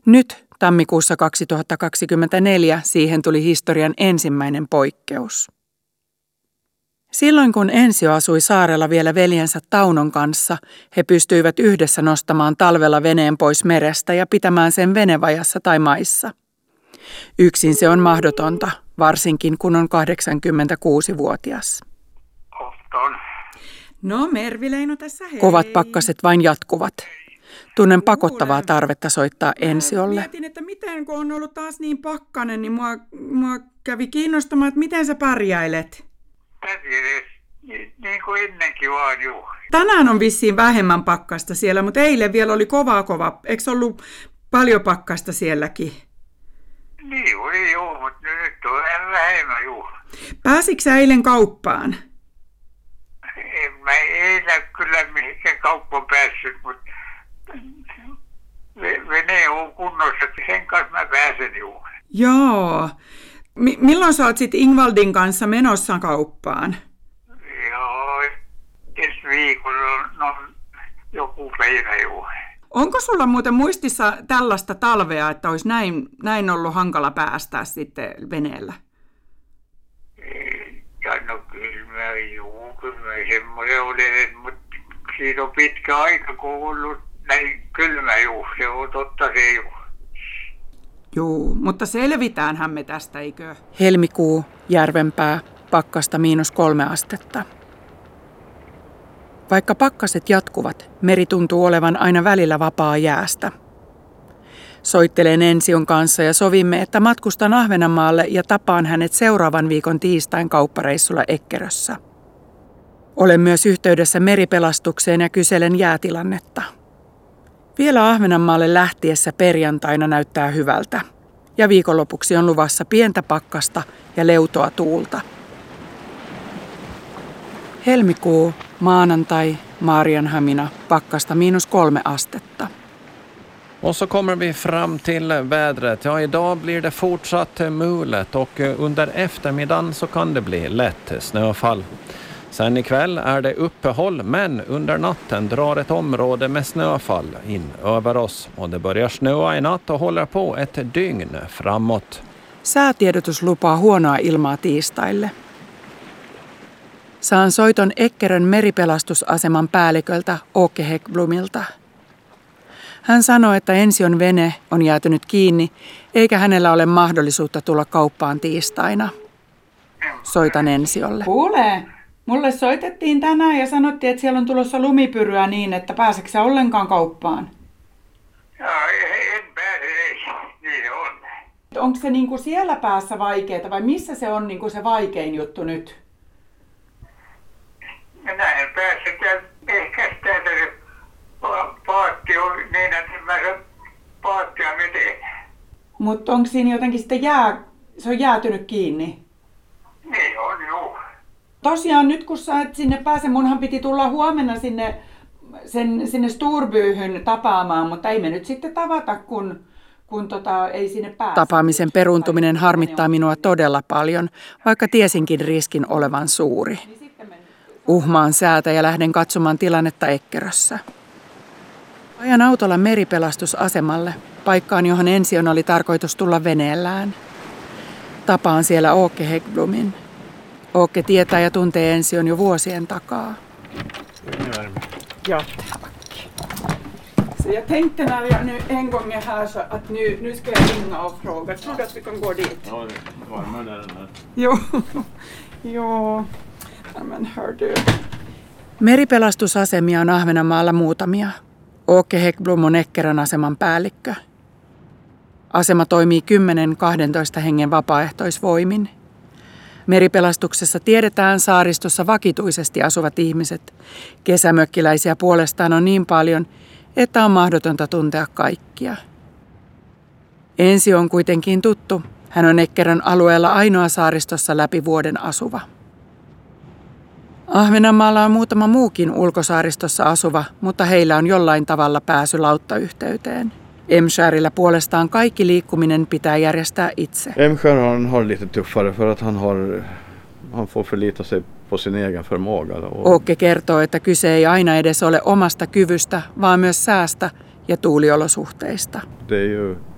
Nyt tammikuussa 2024 siihen tuli historian ensimmäinen poikkeus. Silloin kun Ensio asui saarella vielä veljensä Taunon kanssa, he pystyivät yhdessä nostamaan talvella veneen pois merestä ja pitämään sen venevajassa tai maissa. Yksin se on mahdotonta, varsinkin kun on 86-vuotias. No Mervi-Leino tässä hei. Kovat pakkaset vain jatkuvat. Tunnen pakottavaa tarvetta soittaa Ensiolle. Mietin, että miten kun on ollut taas niin pakkanen, niin mua kävi kiinnostamaan, että miten sä pärjäilet. Niin kuin ennenkin vaan, juu. Tänään on vissiin vähemmän pakkasta siellä, mutta eilen vielä oli kova. Eikö ollut paljon pakkasta sielläkin? Niin oli juu, mutta nyt on vähän vähemmän juu. Pääsitkö sä eilen kauppaan? En mä eilen kyllä mihinkään kauppaan päässyt, mutta vene on kunnossa, että sen kanssa mä pääsen juu. Joo. Milloin sä oot sitten Ingvaldin kanssa menossa kauppaan? Joo, ensi viikolla on joku päivä juu. Onko sulla muuten muistissa tällaista talvea, että olisi näin ollut hankala päästää sitten veneellä? Ja no kyllä semmoinen oli, mutta siitä on pitkä aika, kun on ollut näin kylmä juu, se on totta se juu. Joo, mutta selvitäänhän me tästä, eikö? Helmikuu, Järvenpää, pakkasta -3 astetta. Vaikka pakkaset jatkuvat, meri tuntuu olevan aina välillä vapaa jäästä. Soittelen Ension kanssa ja sovimme, että matkustan Ahvenanmaalle ja tapaan hänet seuraavan viikon tiistain kauppareissulla Eckerössä. Olen myös yhteydessä meripelastukseen ja kyselen jäätilannetta. Vielä Ahvenanmaalle lähtiessä perjantaina näyttää hyvältä. Ja viikonlopuksi on luvassa pientä pakkasta ja leutoa tuulta. Helmikuu, maanantai, Maarianhamina, pakkasta -3 astetta. Och så kommer vi fram till vädret. Ja, idag blir det fortsatt mulet och under eftermiddagen så kan det bli lätt snöfall. Sen ikväll är det uppehåll, men under natten drar ett område med snöfall in över oss. Och det börjar snöa i natt och håller på ett dygn framåt. Säätiedotus lupaa huonoa ilmaa tiistaille. Saan soiton Eckerön meripelastusaseman päälliköltä Åke Häggblomilta. Hän sanoi, että Ension vene on jäätynyt kiinni, eikä hänellä ole mahdollisuutta tulla kauppaan tiistaina. Soitan Ensiolle. Kuule, mulle soitettiin tänään ja sanottiin, että siellä on tulossa lumipyryä niin, että pääseekö sä ollenkaan kauppaan? En pääse, niin se on. Onko se niinku siellä päässä vaikeaa vai missä se on niinku se vaikein juttu nyt? Minä en pääse ehkä täältä se paatti on niin, että mä sen paattia veteen. Mutta onko siinä jotenkin sitten se on jäätynyt kiinni? Niin on, juu. Tosiaan nyt kun sä et sinne pääse, munhan piti tulla huomenna sinne Storbyhyn tapaamaan, mutta ei me nyt sitten tavata, kun ei sinne pääse. Tapaamisen peruuntuminen harmittaa minua todella paljon, vaikka tiesinkin riskin olevan suuri. Uhmaan säätä ja lähden katsomaan tilannetta Eckerössä. Ajan autolla meripelastusasemalle, paikkaan johon Ension oli tarkoitus tulla veneellään. Tapaan siellä Åke Häggblomin. Åke tietää ja tuntee Ension jo vuosien takaa. Ja, tack. Så jag tänkte när jag nu en gång är här så att nu ska jag ringa och fråga. Tror du att vi kan gå dit? Ja, det varmare där än här. Jo. Men hör du. Meripelastusasemia on Ahvenanmaalla muutamia. Åke Häggblom on Eckerön aseman päällikkö. Asema toimii 10-12 hengen vapaaehtoisvoimin. Meripelastuksessa tiedetään saaristossa vakituisesti asuvat ihmiset. Kesämökkiläisiä puolestaan on niin paljon, että on mahdotonta tuntea kaikkia. Ensio on kuitenkin tuttu. Hän on Eckerön alueella ainoa saaristossa läpi vuoden asuva. Ahvenanmaalla on muutama muukin ulkosaaristossa asuva, mutta heillä on jollain tavalla pääsy lauttayhteyteen. Emskärillä puolestaan kaikki liikkuminen pitää järjestää itse. Emskär har lite tuffare för att han får förlita sig på sin egen förmåga. Åke kertoo, että kyse ei aina edes ole omasta kyvystä, vaan myös säästä ja tuuliolosuhteista. Det är ju